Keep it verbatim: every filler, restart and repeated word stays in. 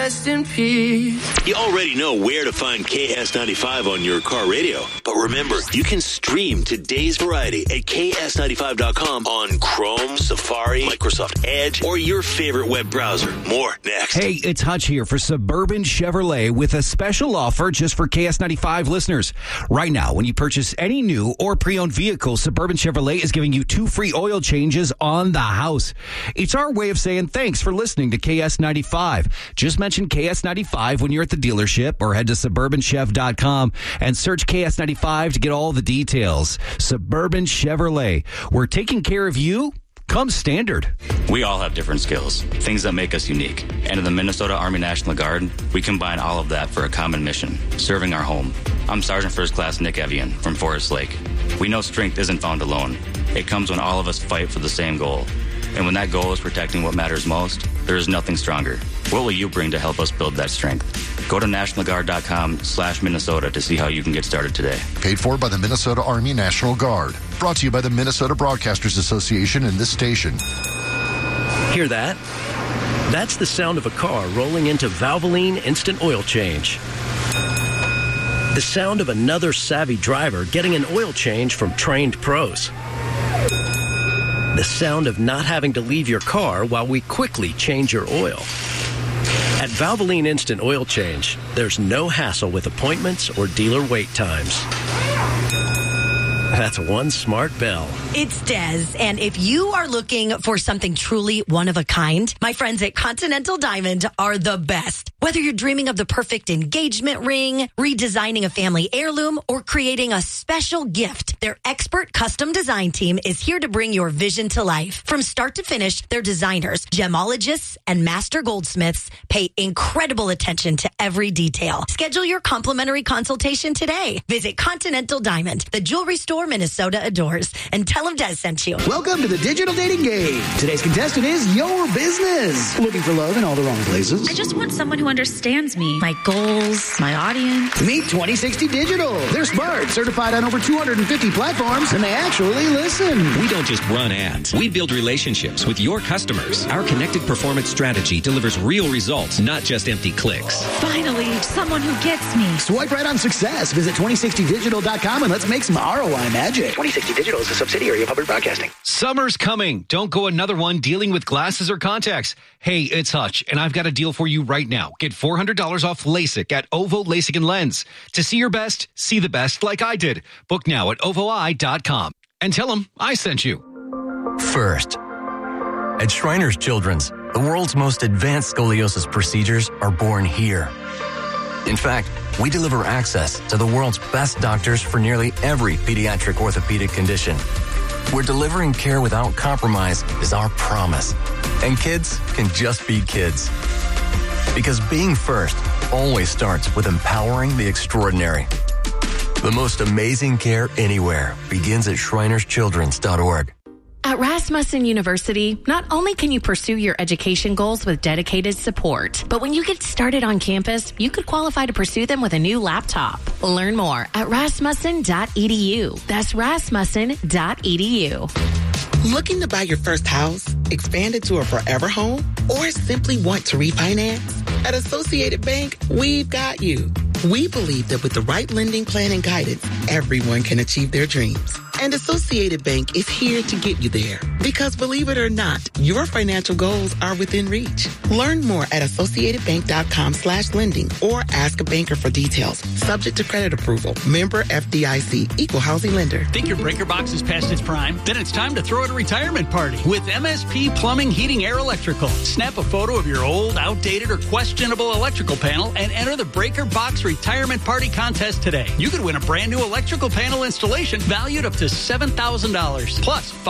Rest in peace. You already know where to find K S ninety-five on your car radio. But remember, you can stream today's variety at K S ninety-five dot com on Chrome, Safari, Microsoft Edge, or your favorite web browser. More next. Hey, it's Hutch here for Suburban Chevrolet with a special offer just for K S ninety-five listeners. Right now, when you purchase any new or pre-owned vehicle, Suburban Chevrolet is giving you two free oil changes on the house. It's our way of saying thanks for listening to K S ninety-five. Just mention K S ninety-five when you're at the dealership or head to suburban chev dot com and search K S ninety-five to get all the details. Suburban Chevrolet. We're taking care of you. Come standard. We all have different skills, things that make us unique. And in the Minnesota Army National Guard, we combine all of that for a common mission, serving our home. I'm Sergeant First Class Nick Evian from Forest Lake. We know strength isn't found alone. It comes when all of us fight for the same goal. And when that goal is protecting what matters most, there is nothing stronger. What will you bring to help us build that strength? Go to national guard dot com slash Minnesota to see how you can get started today. Paid for by the Minnesota Army National Guard. Brought to you by the Minnesota Broadcasters Association and this station. Hear that? That's the sound of a car rolling into Valvoline Instant Oil Change. The sound of another savvy driver getting an oil change from trained pros. The sound of not having to leave your car while we quickly change your oil. At Valvoline Instant Oil Change, there's no hassle with appointments or dealer wait times. That's one smart bell. It's Des, and if you are looking for something truly one of a kind, my friends at Continental Diamond are the best. Whether you're dreaming of the perfect engagement ring, redesigning a family heirloom, or creating a special gift, their expert custom design team is here to bring your vision to life. From start to finish, their designers, gemologists, and master goldsmiths pay incredible attention to every detail. Schedule your complimentary consultation today. Visit Continental Diamond, the jewelry store Minnesota adores, and tell them Des sent you. Welcome to the digital dating game. Today's contestant is your business. Looking for love in all the wrong places? I just want someone who understands me, my goals, my audience. Meet twenty sixty Digital. They're smart, certified on over two hundred fifty platforms, and they actually listen. We don't just run ads. We build relationships with your customers. Our connected performance strategy delivers real results, not just empty clicks. Finally, someone who gets me. Swipe right on success. Visit twenty sixty digital dot com and let's make some R O I magic. twenty sixty Digital is a subsidiary of Public Broadcasting. Summer's coming. Don't go another one dealing with glasses or contacts. Hey, it's Hutch, and I've got a deal for you right now. Get four hundred dollars off LASIK at OVO LASIK and Lens. To see your best, see the best like I did. Book now at ovo eye dot com. And tell them I sent you. First, at Shriners Children's, the world's most advanced scoliosis procedures are born here. In fact, we deliver access to the world's best doctors for nearly every pediatric orthopedic condition. We're delivering care without compromise is our promise. And kids can just be kids. Because being first always starts with empowering the extraordinary. The most amazing care anywhere begins at shriners children's dot org. At Rasmussen University, not only can you pursue your education goals with dedicated support, but when you get started on campus, you could qualify to pursue them with a new laptop. Learn more at rasmussen dot e d u. That's rasmussen dot e d u. Looking to buy your first house, expand it to a forever home, or simply want to refinance? At Associated Bank, we've got you. We believe that with the right lending plan and guidance, everyone can achieve their dreams. And Associated Bank is here to get you there. Because believe it or not, your financial goals are within reach. Learn more at associated bank dot com slash lending or ask a banker for details. Subject to credit approval. Member F D I C. Equal housing lender. Think your breaker box is past its prime? Then it's time to throw it a retirement party with M S P Plumbing, Heating, Air, Electrical. Snap a photo of your old, outdated, or questionable electrical panel and enter the Breaker Box Retirement Party contest today. You could win a brand new electrical panel installation valued up to seven thousand dollars. Plus,